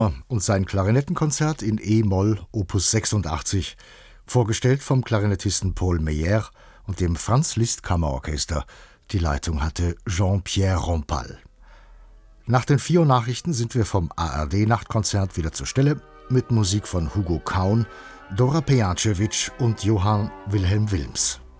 und sein Klarinettenkonzert in E-Moll Opus 86, vorgestellt vom Klarinettisten Paul Meyer und dem Franz-Liszt-Kammerorchester. Die Leitung hatte Jean-Pierre Rampal. Nach den 4 Uhr Nachrichten sind wir vom ARD-Nachtkonzert wieder zur Stelle mit Musik von Hugo Kaun, Dora Pejacevic und Johann Wilhelm Wilms.